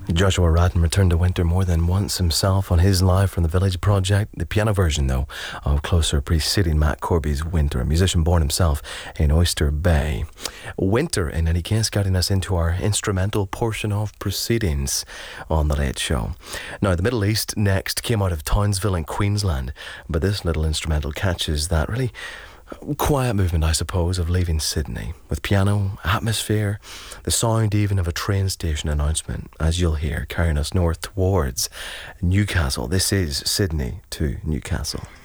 Joshua Radin returned to Winter more than once himself on his Live from the Village project. The piano version, though, of Closer preceding Matt Corby's Winter, a musician born himself in Oyster Bay. Winter, in any case, guiding us into our instrumental portion of proceedings on The Late Show. Now, the Middle East next came out of Townsville in Queensland, but this little instrumental catches that really quiet movement, I suppose, of leaving Sydney, with piano, atmosphere, the sound even of a train station announcement, as you'll hear, carrying us north towards Newcastle. This is Sydney to Newcastle.